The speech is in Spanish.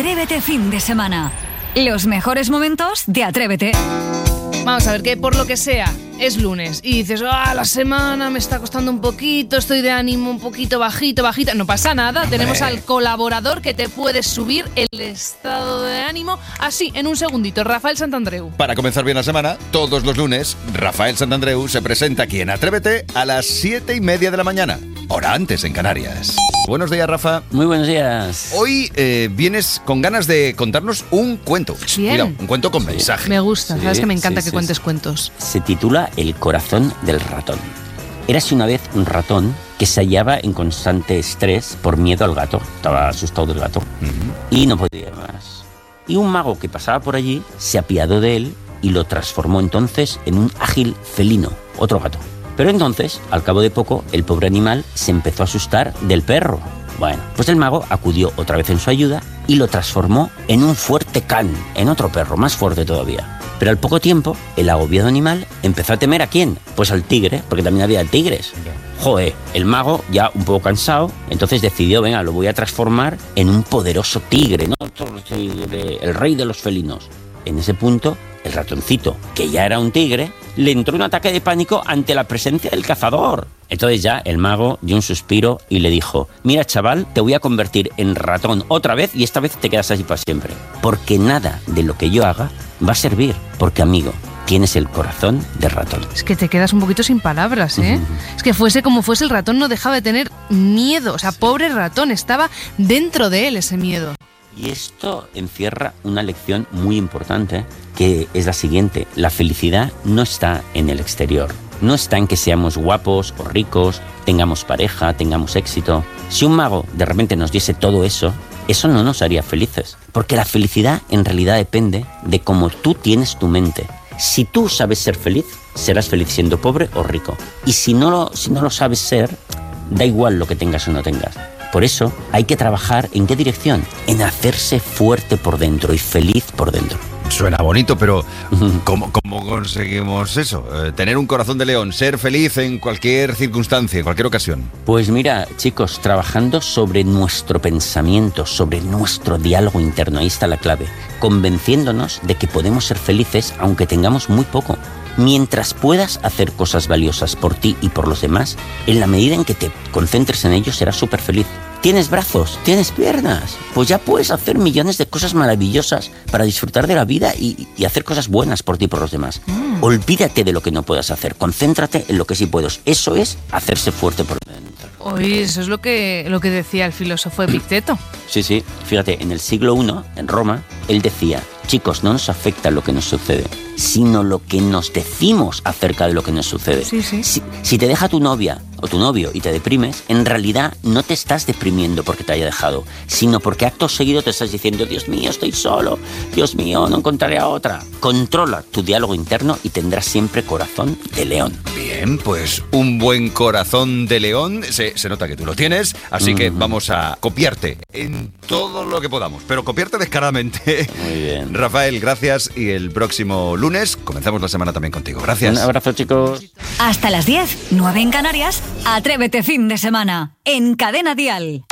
Atrévete fin de semana. Los mejores momentos de Atrévete. Vamos a ver, que por lo que sea, es lunes y dices, la semana me está costando un poquito, estoy de ánimo un poquito bajita. No pasa nada, tenemos al colaborador que te puede subir el estado de ánimo así, en un segundito, Rafael Santandreu. Para comenzar bien la semana, todos los lunes, Rafael Santandreu se presenta aquí en Atrévete a las 7:30 de la mañana, hora antes en Canarias. Buenos días, Rafa. Muy buenos días. Hoy vienes con ganas de contarnos un cuento. Bien. Cuidado, un cuento con mensaje. Me gusta, Sí, sabes que me encanta sí, que cuentes cuentos. Se titula El corazón del ratón. Érase una vez un ratón que se hallaba en constante estrés por miedo al gato. Estaba asustado del gato. Y no podía más. Y un mago que pasaba por allí se apiadó de él y lo transformó entonces en un ágil felino, otro gato. Pero entonces, al cabo de poco, el pobre animal se empezó a asustar del perro. Bueno, pues el mago acudió otra vez en su ayuda y lo transformó en un fuerte can, en otro perro, más fuerte todavía. Pero al poco tiempo, el agobiado animal empezó a temer ¿a quién? Pues al tigre, porque también había tigres. Joder, el mago, ya un poco cansado, entonces decidió, venga, lo voy a transformar en un poderoso tigre, ¿no? El rey de los felinos. En ese punto, el ratoncito, que ya era un tigre, le entró un ataque de pánico ante la presencia del cazador. Entonces ya el mago dio un suspiro y le dijo, mira chaval, te voy a convertir en ratón otra vez y esta vez te quedas así para siempre. Porque nada de lo que yo haga va a servir, porque amigo, tienes el corazón de ratón. Es que te quedas un poquito sin palabras, ¿eh? Es que fuese como fuese, el ratón no dejaba de tener miedo. O sea, pobre ratón, estaba dentro de él ese miedo. Y esto encierra una lección muy importante, que es la siguiente. La felicidad no está en el exterior. No está en que seamos guapos o ricos, tengamos pareja, tengamos éxito. Si un mago de repente nos diese todo eso, eso no nos haría felices. Porque la felicidad en realidad depende de cómo tú tienes tu mente. Si tú sabes ser feliz, serás feliz siendo pobre o rico. Y si no lo sabes ser, da igual lo que tengas o no tengas. Por eso hay que trabajar ¿en qué dirección? En hacerse fuerte por dentro y feliz por dentro. Suena bonito, pero ¿cómo conseguimos eso? Tener un corazón de león, ser feliz en cualquier circunstancia, en cualquier ocasión. Pues mira, chicos, trabajando sobre nuestro pensamiento, sobre nuestro diálogo interno, ahí está la clave. Convenciéndonos de que podemos ser felices aunque tengamos muy poco. Mientras puedas hacer cosas valiosas por ti y por los demás, en la medida en que te concentres en ellos serás súper feliz. ¿Tienes brazos? ¿Tienes piernas? Pues ya puedes hacer millones de cosas maravillosas para disfrutar de la vida y hacer cosas buenas por ti y por los demás. Olvídate de lo que no puedas hacer, concéntrate en lo que sí puedes. Eso es hacerse fuerte por dentro. Oye, eso es lo que decía el filósofo Epicteto. Sí, fíjate, en el siglo I, en Roma, él decía, chicos, no nos afecta lo que nos sucede, sino lo que nos decimos acerca de lo que nos sucede. Sí. Si te deja tu novia o tu novio y te deprimes, en realidad no te estás deprimiendo porque te haya dejado, sino porque acto seguido te estás diciendo, Dios mío, estoy solo, Dios mío, no encontraré a otra. Controla tu diálogo interno y tendrás siempre corazón de león. Bien, pues un buen corazón de león, se nota que tú lo tienes, así que vamos a copiarte en todo lo que podamos, pero copiarte descaradamente. Muy bien. Rafael, gracias, y el próximo lunes comenzamos la semana también contigo. Gracias. Un abrazo, chicos. Hasta las 10, 9 en Canarias, Atrévete fin de semana, en Cadena Dial.